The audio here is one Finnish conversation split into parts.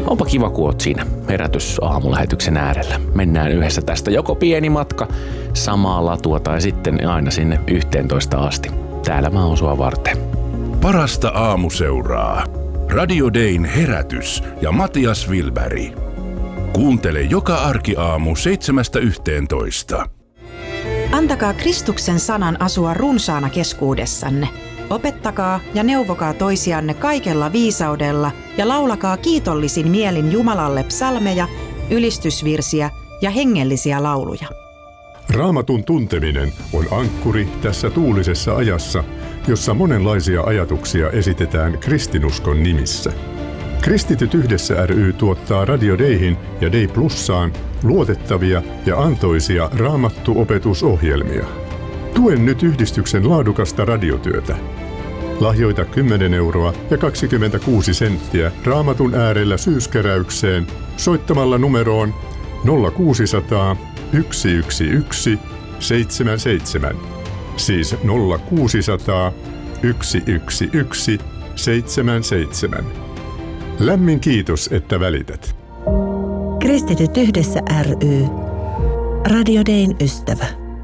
Onpa kiva, kun oot siinä herätysaamulähetyksen äärellä. Mennään yhdessä tästä joko pieni matka samaa latua tai sitten aina sinne 11 asti. Täällä mä oon sua varten. Parasta aamuseuraa. Radio Dayn herätys ja Matias Wilberg. Kuuntele joka arkiaamu 7–11. Antakaa Kristuksen sanan asua runsaana keskuudessanne. Opettakaa ja neuvokaa toisianne kaikella viisaudella ja laulakaa kiitollisin mielin Jumalalle psalmeja, ylistysvirsiä ja hengellisiä lauluja. Raamatun tunteminen on ankkuri tässä tuulisessa ajassa, jossa monenlaisia ajatuksia esitetään kristinuskon nimissä. Kristityt yhdessä ry tuottaa Radio Dayhin ja Day Plussaan luotettavia ja antoisia raamattuopetusohjelmia. Tuen nyt yhdistyksen laadukasta radiotyötä. Lahjoita 10 euroa ja 26 senttiä Raamatun äärellä syyskeräykseen soittamalla numeroon 0600 111 77. Siis 0600 111 77. Lämmin kiitos, että välität. Kristityt yhdessä ry. Radio Dayn ystävä.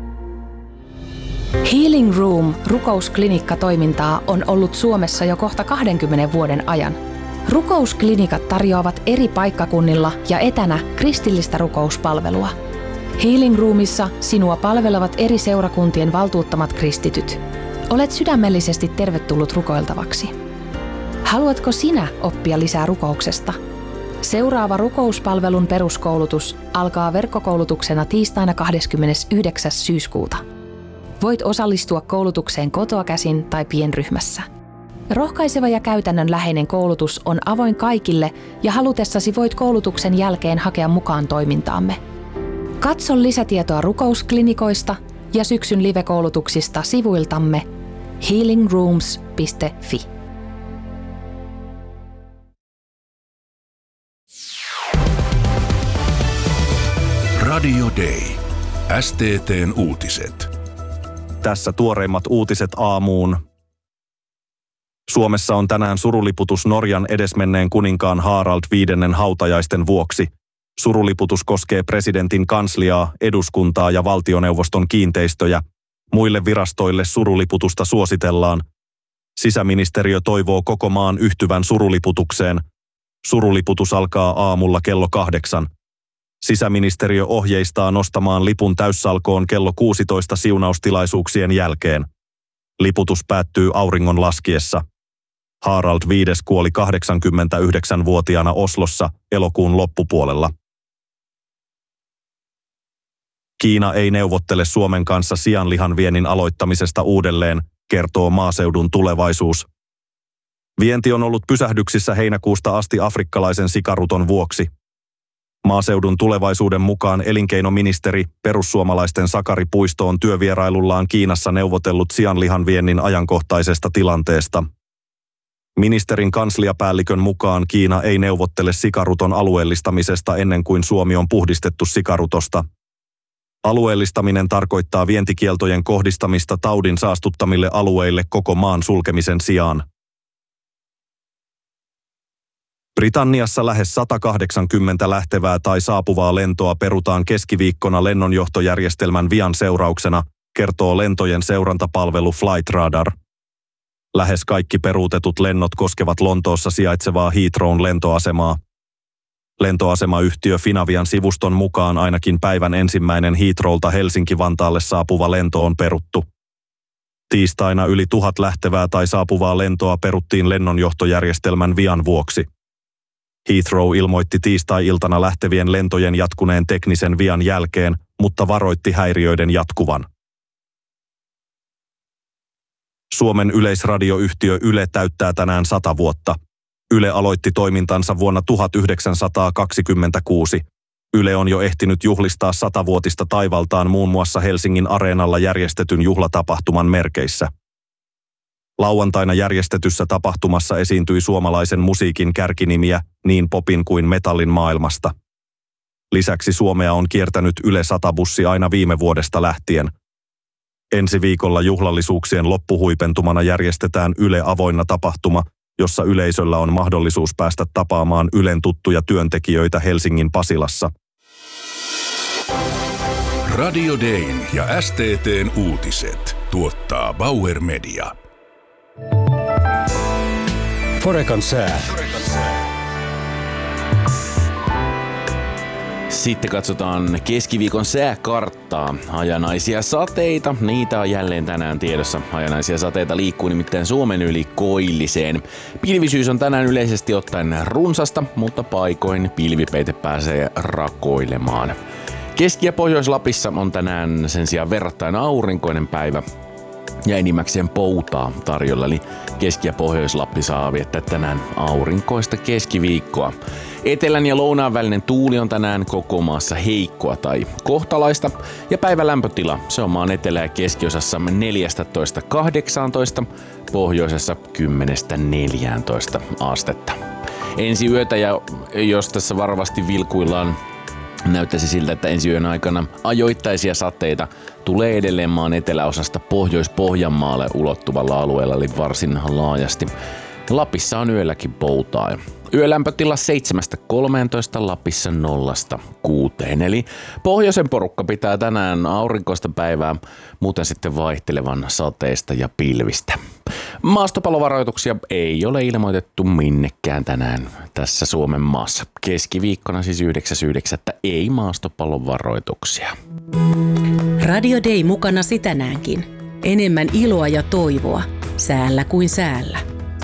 Healing Room rukousklinikka-toimintaa on ollut Suomessa jo kohta 20 vuoden ajan. Rukousklinikat tarjoavat eri paikkakunnilla ja etänä kristillistä rukouspalvelua. Healing Roomissa sinua palvelevat eri seurakuntien valtuuttamat kristityt. Olet sydämellisesti tervetullut rukoiltavaksi. Haluatko sinä oppia lisää rukouksesta? Seuraava rukouspalvelun peruskoulutus alkaa verkkokoulutuksena tiistaina 29. syyskuuta. Voit osallistua koulutukseen kotoa käsin tai pienryhmässä. Rohkaiseva ja käytännönläheinen koulutus on avoin kaikille ja halutessasi voit koulutuksen jälkeen hakea mukaan toimintaamme. Katso lisätietoa rukousklinikoista ja syksyn live-koulutuksista sivuiltamme healingrooms.fi. Radio Day. STT:n uutiset. Tässä tuoreimmat uutiset aamuun. Suomessa on tänään suruliputus Norjan edesmenneen kuninkaan Harald V hautajaisten vuoksi. Suruliputus koskee presidentin kansliaa, eduskuntaa ja valtioneuvoston kiinteistöjä. Muille virastoille suruliputusta suositellaan. Sisäministeriö toivoo koko maan yhtyvän suruliputukseen. Suruliputus alkaa aamulla kello 8. Sisäministeriö ohjeistaa nostamaan lipun täyssalkoon kello 16 siunaustilaisuuksien jälkeen. Liputus päättyy auringon laskiessa. Harald V kuoli 89-vuotiaana Oslossa elokuun loppupuolella. Kiina ei neuvottele Suomen kanssa sianlihan viennin aloittamisesta uudelleen, kertoo Maaseudun Tulevaisuus. Vienti on ollut pysähdyksissä heinäkuusta asti afrikkalaisen sikaruton vuoksi. Maaseudun Tulevaisuuden mukaan elinkeinoministeri perussuomalaisten Sakari Puisto on työvierailullaan Kiinassa neuvotellut sianlihan viennin ajankohtaisesta tilanteesta. Ministerin kansliapäällikön mukaan Kiina ei neuvottele sikaruton alueellistamisesta ennen kuin Suomi on puhdistettu sikarutosta. Alueellistaminen tarkoittaa vientikieltojen kohdistamista taudin saastuttamille alueille koko maan sulkemisen sijaan. Britanniassa lähes 180 lähtevää tai saapuvaa lentoa perutaan keskiviikkona lennonjohtojärjestelmän vian seurauksena, kertoo lentojen seurantapalvelu Flightradar. Lähes kaikki peruutetut lennot koskevat Lontoossa sijaitsevaa Heathrown lentoasemaa. Lentoasemayhtiö Finavian sivuston mukaan ainakin päivän ensimmäinen Heathrowlta Helsinki-Vantaalle saapuva lento on peruttu. Tiistaina yli 1000 lähtevää tai saapuvaa lentoa peruttiin lennonjohtojärjestelmän vian vuoksi. Heathrow ilmoitti tiistai-iltana lähtevien lentojen jatkuneen teknisen vian jälkeen, mutta varoitti häiriöiden jatkuvan. Suomen yleisradioyhtiö Yle täyttää tänään 100 vuotta. Yle aloitti toimintansa vuonna 1926. Yle on jo ehtinyt juhlistaa 100-vuotista taivaltaan muun muassa Helsingin Areenalla järjestetyn juhlatapahtuman merkeissä. Lauantaina järjestetyssä tapahtumassa esiintyi suomalaisen musiikin kärkinimiä niin popin kuin metallin maailmasta. Lisäksi Suomea on kiertänyt Yle 100-bussi aina viime vuodesta lähtien. Ensi viikolla juhlallisuuksien loppuhuipentumana järjestetään Yle avoinna tapahtuma, jossa yleisöllä on mahdollisuus päästä tapaamaan Ylen tuttuja työntekijöitä Helsingin Pasilassa. Radio Dayn ja STT:n uutiset tuottaa Bauer Media. Forekan sää. Sitten katsotaan keskiviikon sääkarttaa. Hajanaisia sateita, niitä on jälleen tänään tiedossa. Hajanaisia sateita liikkuu nimittäin Suomen yli koilliseen. Pilvisyys on tänään yleisesti ottaen runsasta, mutta paikoin pilvipeite pääsee rakoilemaan. Keski- ja Pohjois-Lapissa on tänään sen sijaan verrattain aurinkoinen päivä ja enimmäkseen poutaa tarjolla, eli Keski- ja Pohjois-Lappi saa viettää tänään aurinkoista keskiviikkoa. Etelän ja lounaan välinen tuuli on tänään koko maassa heikkoa tai kohtalaista, ja päivän lämpötila, se on maan etelä- ja keskiosassa 14–18, pohjoisessa 10–14 astetta. Ensi yötä, ja jos tässä varovasti vilkuillaan, näyttäisi siltä, että ensi yön aikana ajoittaisia sateita tulee edelleen maan eteläosasta Pohjois-Pohjanmaalle ulottuvalla alueella, eli varsin laajasti. Lapissa on yölläkin poutaa. Yölämpötila 7–13, Lapissa 0–6. Eli pohjoisen porukka pitää tänään aurinkoista päivää, muuten sitten vaihtelevan sateista ja pilvistä. Maastopallovaroituksia ei ole ilmoitettu minnekään tänään tässä Suomen maassa. Keskiviikkona siis 9.9. ei maastopallovaroituksia. Radio Day mukanasi tänäänkin. Enemmän iloa ja toivoa, säällä kuin säällä.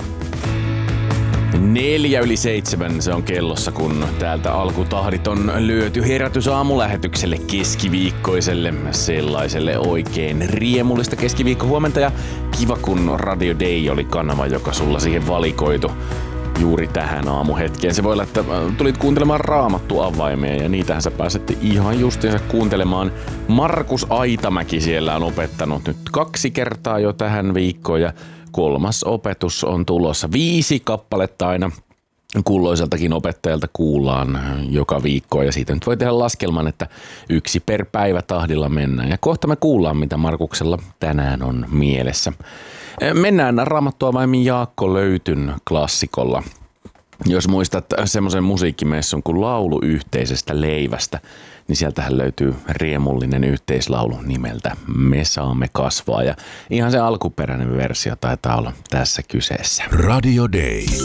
6:04 se on kellossa, kun täältä alkutahdit on lyöty herätys aamulähetykselle keskiviikkoiselle, sellaiselle oikein riemullista keskiviikkohuomenta, ja kiva kun Radio Day oli kanava, joka sulla siihen valikoitu juuri tähän aamuhetkeen. Se voi olla, että tulit kuuntelemaan Raamattu-avaimia, ja niitähän sä pääset ihan justiinsa kuuntelemaan. Markus Aitamäki siellä on opettanut nyt 2 kertaa jo tähän viikkoon, ja 3. opetus on tulossa. 5 kappaletta aina kulloiseltakin opettajalta kuullaan joka viikko, ja siitä nyt voi tehdä laskelman, että 1 per päivä tahdilla mennään. Ja kohta me kuullaan, mitä Markuksella tänään on mielessä. Mennään Raamattuavaimin Jaakko Löytyn klassikolla. Jos muistat semmoisen musiikkimessun kuin Laulu yhteisestä leivästä, niin sieltähän löytyy riemullinen yhteislaulu nimeltä Me saamme kasvaa. Ja ihan se alkuperäinen versio taitaa olla tässä kyseessä. Radio Day.